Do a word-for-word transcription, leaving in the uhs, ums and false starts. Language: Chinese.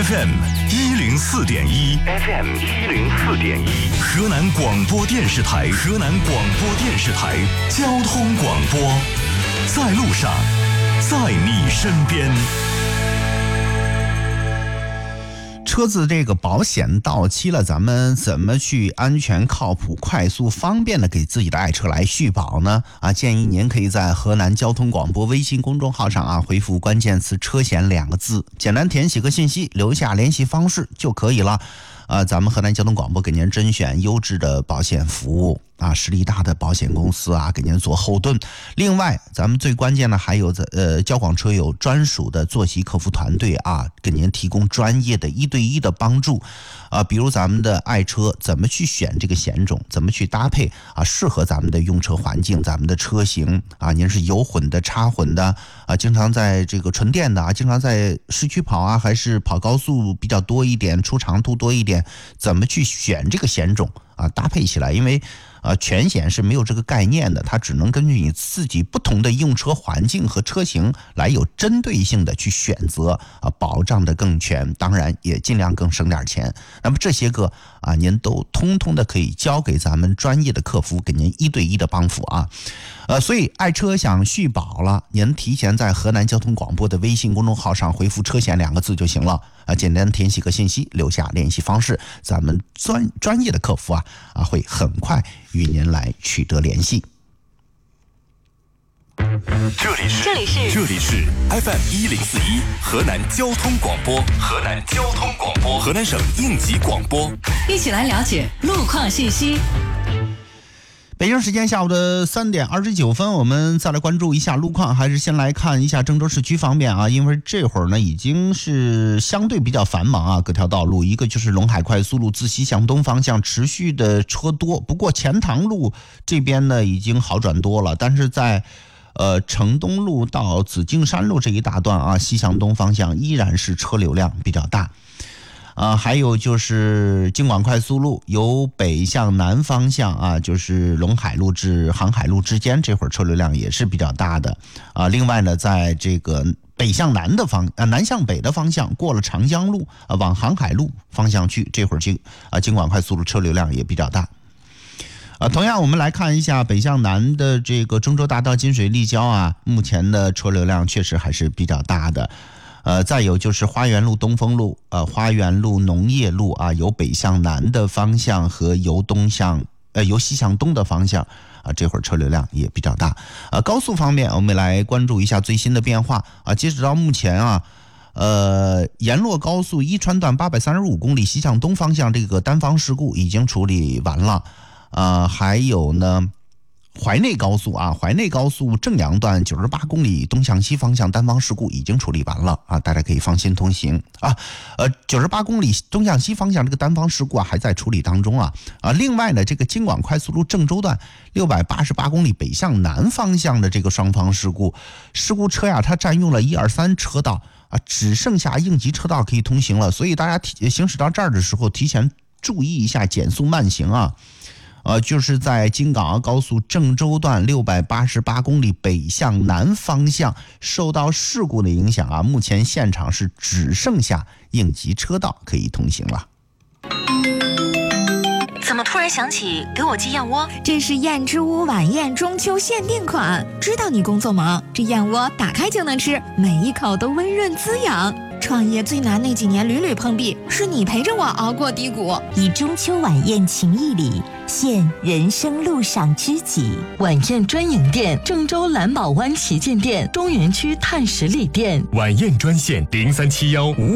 F M 一零四点一 ，F M 一零四点一，河南广播电视台，河南广播电视台交通广播，在路上，在你身边。 车子这个保险到期了，咱们怎么去安全、靠谱、快速、方便的给自己的爱车来续保呢？啊，建议您可以在河南交通广播微信公众号上啊回复关键词“车险”两个字，简单填写个信息，留下联系方式就可以了。呃，咱们河南交通广播给您甄选优质的保险服务啊，实力大的保险公司啊，给您做后盾。另外，咱们最关键的还有呃交广车有专属的坐席客服团队啊，给您提供专业的一对一的帮助啊，比如咱们的爱车怎么去选这个险种，怎么去搭配啊，适合咱们的用车环境、咱们的车型啊，您是油混的、插混的啊，经常在这个纯电的啊，经常在市区跑啊，还是跑高速比较多一点，出长途多一点。怎么去选这个险种啊？搭配起来，因为呃全险是没有这个概念的，它只能根据你自己不同的用车环境和车型来有针对性的去选择啊，保障的更全，当然也尽量更省点钱。那么这些个啊，您都通通的可以交给咱们专业的客服，给您一对一的帮扶啊。呃，所以爱车想续保了，您提前在河南交通广播的微信公众号上回复“车险”两个字就行了啊，简单填写个信息，留下联系方式，咱们专专业的客服啊啊会很快与您来取得联系。 这里是这里是这里是 F M 一零四一河南交通广播，河南交通广播，河南省应急广播， 一起来了解路况信息。 北京时间下午的三点二十九分，我们再来关注一下路况，还是先来看一下郑州市区方面啊，因为这会儿呢已经是相对比较繁忙啊，各条道路，一个就是陇海快速路自西向东方向持续的车多，不过钱塘路这边呢已经好转多了，但是在呃城东路到紫荆山路这一大段啊，西向东方向依然是车流量比较大。啊，还有就是京广快速路由北向南方向啊，就是陇海路至航海路之间，这会儿车流量也是比较大的啊。另外呢，在这个北向南的方啊，南向北的方向，过了长江路啊，往航海路方向去，这会儿京啊京广快速路车流量也比较大。啊，同样我们来看一下北向南的这个郑州大道金水立交啊，目前的车流量确实还是比较大的。呃，再有就是花园路、东风路、呃花园路、农业路啊，由北向南的方向和由东向呃由西向东的方向啊，这会儿车流量也比较大。呃，高速方面，我们来关注一下最新的变化啊。截止到目前啊，呃，沿洛高速一川段八百三十五公里西向东方向这个单方事故已经处理完了。呃，还有呢。淮内高速啊，淮内高速正阳段九十八公里东向西方向单方事故已经处理完了啊，大家可以放心通行啊。呃，九十八公里东向西方向这个单方事故啊还在处理当中啊啊。另外呢，这个京广快速路郑州段六百八十八公里北向南方向的这个双方事故，事故车呀，它占用了一二三车道啊，只剩下应急车道可以通行了，所以大家提行驶到这儿的时候，提前注意一下减速慢行啊。呃，就是在京港澳高速郑州段六百八十八公里北向南方向受到事故的影响啊，目前现场是只剩下应急车道可以通行了。 怎么突然想起给我寄燕窝？ 这是燕之屋晚宴中秋限定款，知道你工作忙，这燕窝打开就能吃，每一口都温润滋养。创业最难那几年屡屡碰壁，是你陪着我熬过低谷。 以中秋晚宴情谊礼，献人生路上知己。晚宴专营店：郑州蓝宝湾旗舰店、中原区碳十里店。 晚宴专线零三七幺五。